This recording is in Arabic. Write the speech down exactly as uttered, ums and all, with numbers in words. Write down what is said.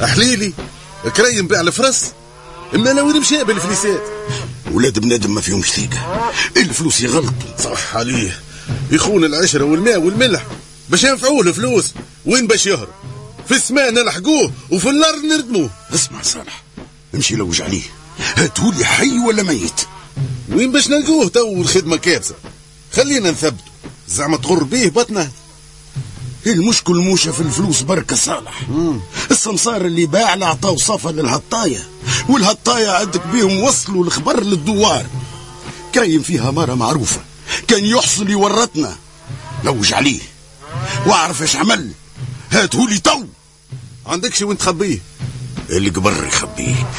احليلي كريم بيع الفرس، اما انا وين مشى بالفليسات؟ ولاد بنادم ما فيهمش ثقه، الفلوس يغلط. صح عليه، يخون العشره والماء والملح باش ينفعوه الفلوس. وين باش يهرب؟ في السماء نلحقوه وفي الارض نردموه. اسمع صالح، امشي لوج عليه، هاتولي حي ولا ميت. وين باش نلقوه تو؟ الخدمه كابسه، خلينا نثبته زعما تغر بيه بطنه. المشكل موشه في الفلوس بركة صالح. مم. السمسار اللي باع له عطاه صفة للهطاية، والهطاية عندك بيهم وصلوا الخبر للدوار. كاين فيها مرة معروفة، كان يحصل يورطنا. لوج عليه واعرف ايش عمل، هاتهولي تو. عندكش وين تخبيه؟ اللي قبر يخبيه.